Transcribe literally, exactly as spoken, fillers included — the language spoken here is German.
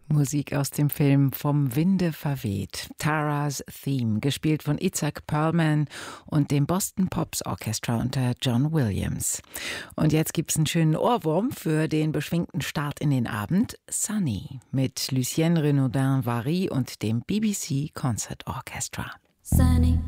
Musik aus dem Film Vom Winde verweht. Tara's Theme, gespielt von Itzhak Perlman und dem Boston Pops Orchestra unter John Williams. Und jetzt gibt's einen schönen Ohrwurm für den beschwingten Start in den Abend. Sunny mit Lucienne Renaudin-Vary und dem B B C Concert Orchestra. Sunny,